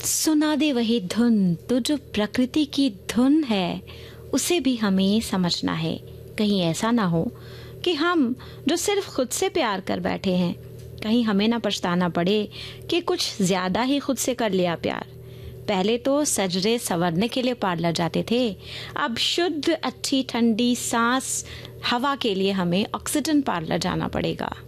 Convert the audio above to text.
सुना दे वही धुन, तो जो प्रकृति की धुन है उसे भी हमें समझना है। कहीं ऐसा ना हो कि हम जो सिर्फ खुद से प्यार कर बैठे हैं, कहीं हमें ना पछताना पड़े कि कुछ ज्यादा ही खुद से कर लिया प्यार। पहले तो सजरे संवरने के लिए पार्लर जाते थे, अब शुद्ध अच्छी ठंडी सांस हवा के लिए हमें ऑक्सीजन पार्लर जाना पड़ेगा।